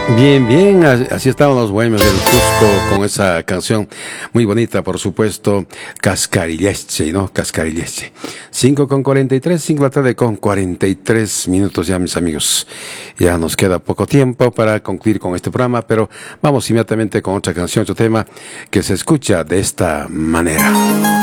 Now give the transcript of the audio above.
Bien, bien, así estaban los bohemios del Cusco con esa canción muy bonita, por supuesto, Cascarilleche, ¿no? Cascarilleche. 5:43, 5 de la tarde con 43 minutos ya, mis amigos. Ya nos queda poco tiempo para concluir con este programa, pero vamos inmediatamente con otra canción, otro tema que se escucha de esta manera.